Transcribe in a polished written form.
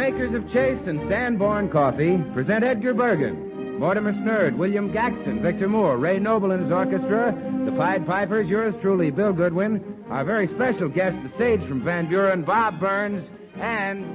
makers of Chase and Sanborn Coffee present Edgar Bergen, Mortimer Snerd, William Gaxton, Victor Moore, Ray Noble and his orchestra, the Pied Pipers, yours truly, Bill Goodwin, our very special guest, the Sage from Van Buren, Bob Burns, and